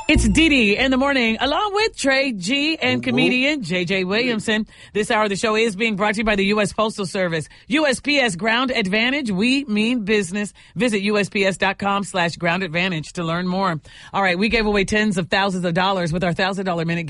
It's Dee Dee in the morning, along with Trey G and comedian J.J. Williamson. This hour of the show is being brought to you by the U.S. Postal Service. USPS Ground Advantage, we mean business. Visit USPS.com/Ground Advantage to learn more. All right, we gave away tens of thousands of dollars with our $1,000 Minute